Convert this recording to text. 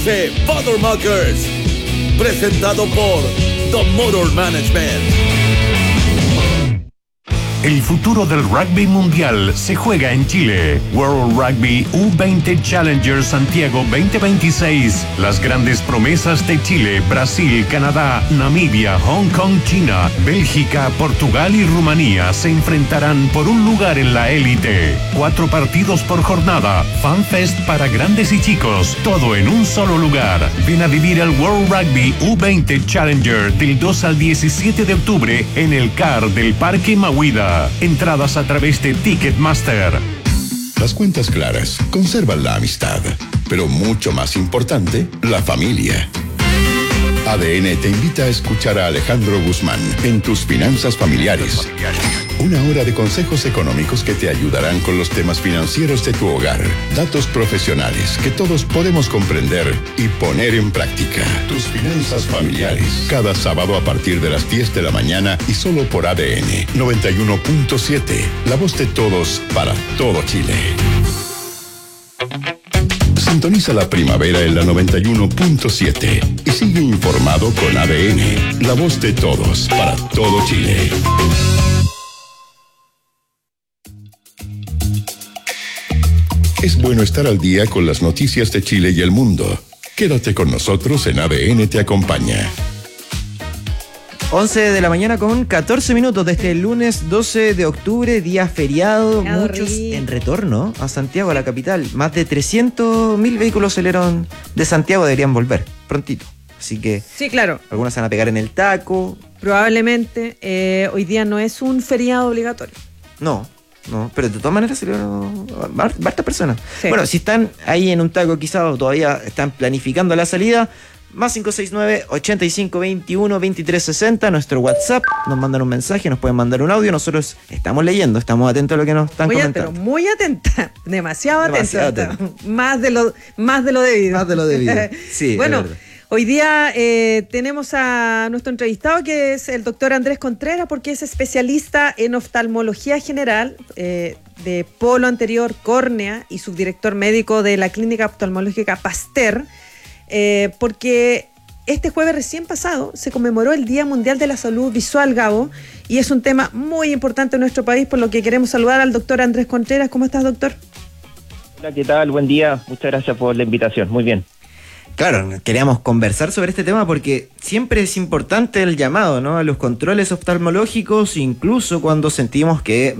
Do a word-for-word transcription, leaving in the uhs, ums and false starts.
The Bottlemakers, presentado por The Motor Management. El futuro del rugby mundial se juega en Chile. World Rugby U veinte Challenger Santiago veinte veintiséis. Las grandes promesas de Chile, Brasil, Canadá, Namibia, Hong Kong, China, Bélgica, Portugal y Rumanía se enfrentarán por un lugar en la élite. Cuatro partidos por jornada, FanFest para grandes y chicos, todo en un solo lugar. Ven a vivir el World Rugby U veinte Challenger del dos al diecisiete de octubre en el C A R del Parque Mahuida. Entradas a través de Ticketmaster. Las cuentas claras conservan la amistad, pero mucho más importante, la familia. A D N te invita a escuchar a Alejandro Guzmán en Tus Finanzas Familiares. Una hora de consejos económicos que te ayudarán con los temas financieros de tu hogar. Datos profesionales que todos podemos comprender y poner en práctica. Tus Finanzas Familiares. Cada sábado a partir de las diez de la mañana y solo por A D N noventa y uno punto siete. La voz de todos para todo Chile. Sintoniza la primavera en la noventa y uno punto siete y sigue informado con A D N, la voz de todos para todo Chile. Es bueno estar al día con las noticias de Chile y el mundo. Quédate con nosotros en A D N Te Acompaña. once de la mañana con catorce minutos de este lunes doce de octubre, día feriado, Feriado muchos rico. en retorno a Santiago, a la capital. Más de trescientos mil vehículos salieron de Santiago, deberían volver prontito. Así que Sí, claro. algunas se van a pegar en el taco. Probablemente eh, hoy día no es un feriado obligatorio. No, no, pero de todas maneras salieron varias personas. Sí. Bueno, si están ahí en un taco quizás o todavía están planificando la salida, más cinco seis nueve, ochenta y cinco veintiuno, veintitrés sesenta, nuestro WhatsApp, nos mandan un mensaje, nos pueden mandar un audio, nosotros estamos leyendo, estamos atentos a lo que nos están Muy, at- comentando. pero muy atenta, demasiado, Demasiado atenta. atenta. Más de lo, más de lo debido. Más de lo debido. Sí, bueno, es verdad. hoy día eh, tenemos a nuestro entrevistado que es el doctor Andrés Contreras, porque es especialista en oftalmología general eh, de polo anterior, córnea, y subdirector médico de la Clínica Oftalmológica Pasteur. Eh, porque este jueves recién pasado se conmemoró el Día Mundial de la Salud Visual, Gabo, y es un tema muy importante en nuestro país, por lo que queremos saludar al doctor Andrés Contreras. ¿Cómo estás, doctor? Hola, ¿qué tal? Buen día. Muchas gracias por la invitación. Muy bien. Claro, queríamos conversar sobre este tema porque siempre es importante el llamado, ¿no?, a los controles oftalmológicos, incluso cuando sentimos que